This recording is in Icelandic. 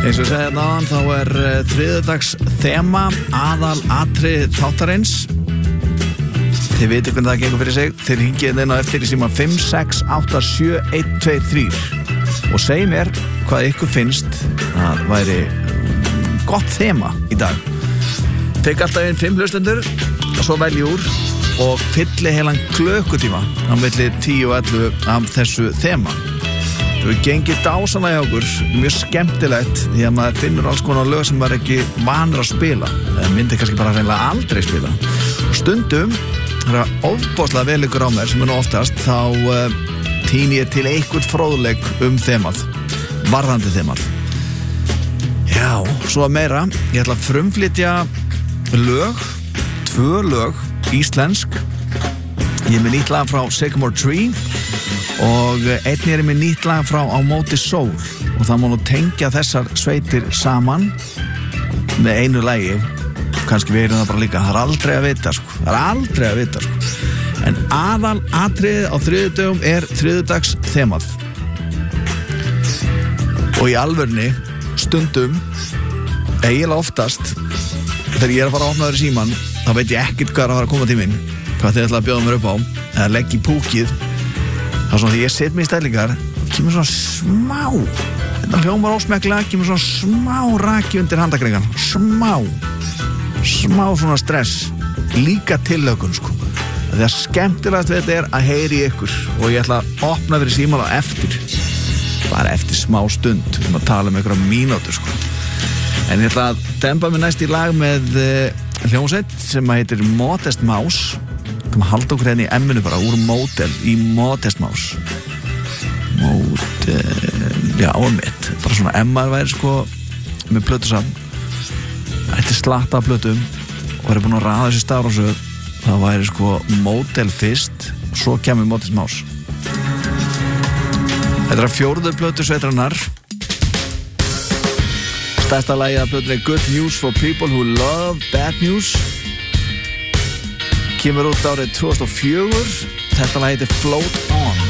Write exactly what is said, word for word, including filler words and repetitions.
Eins og ég segi náðan, þá er uh, þriðjudags þema aðal atrið þáttarins. Þið vitið hvernig það gengur fyrir sig. Þið hringið inn á eftir í síma fimm sex átta sjö eitt tvö þrjú og segi mér hvað ykkur finnst að væri gott þema í dag. Tek alltaf inn fimm hlustendur og svo velji úr og fylli heilan klukkutíma á milli tíu og ellefu af þessu þema. Það er gengið dásamlega hjá okkur, mjög skemmtilegt því að maður finnur alls konar lög sem maður ekki vanur að spila eða myndi kannski bara reynilega aldrei spila. Og stundum, það er ofboðslega vel ykkur á mér sem er nú oftast, þá uh, tíni ég til einhvern fróðleik um þemað, varðandi þemað. Já, svo að meira, ég ætla að frumflytja lög, tvö lög, íslensk. Ég er með nýtt lag frá Sycamore Tree og einnig er ég með nýtt lag frá Á móti sól og það má nú tengja þessar sveitir saman með einu lagi. Kannski við erum það bara líka, það er aldrei að vita sko. það er aldrei að vita sko. En aðal atriðið á þriðjudögum er þriðjudags þemað og í alvörni stundum eiginlega oftast þegar ég er að fara að opna þér í síman þá veit ég ekkert hvað er að fara að koma til minn, hvað þið ætla að bjóða mér upp á eða legg í púkið. Það er svona því ég set mig í stælingar kemur svona smá, þetta hljómar ósmekklega, kemur svona smá raki undir handakringan, smá smá svona stress líka tillökun sko. Það er skemmtilegast við þetta er að heyri ykkur og ég ætla að opna fyrir síman á eftir bara eftir smá stund, við erum að tala um einhverja mínútur sko. En ég ætla að dempa mig næst í lag með uh, hljómsveit sem heitir Modest Mouse. Það maður halda okkur henni í emminu bara úr mótel í Modest Mouse. Mótel, já, mitt. Bara svona emmar væri sko með plötusafn. Þetta er slatta af plötum og er búin að raða þessi stafur á sög. Það væri sko mótel fyrst og svo kemur Modest Mouse. Þetta er að fjórðu plötu sveitrannar. Stærsta lagi af plötunni er Good News for People Who Love Bad News. Kemur út árið tvö þúsund og fjögur. Þetta lag heitir Float On.